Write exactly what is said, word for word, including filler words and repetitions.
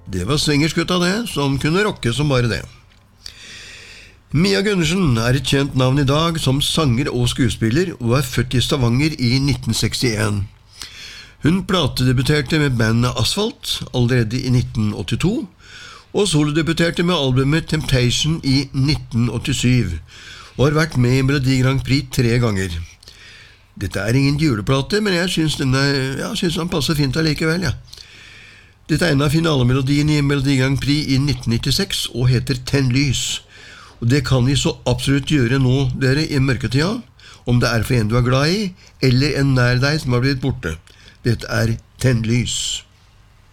Det var svingerskutta det, som kunne rocke som bare det. Mia Gundersen er et kjent navn i dag som sanger og skuespiller, og er født i Stavanger i nitten sekstien. Hun platedebuterte med bandet Asphalt allerede i nitten åttito, og solodebuterte med albumet Temptation i nitten åttisyv, og har vært med i Melodi Grand Prix tre ganger. Dette er ingen juleplate, men jeg synes, denne, ja, synes den passer fint allikevel, ja. Dette er en av finalemelodiene i Melodi Grand Prix i nitten nittiseks og heter Tenn lys. Og det kan vi så absolutt gjøre nå, dere, i mørketida, om det er for en du er glad i, eller en nær deg som har blitt borte. Dette er Tenn lys.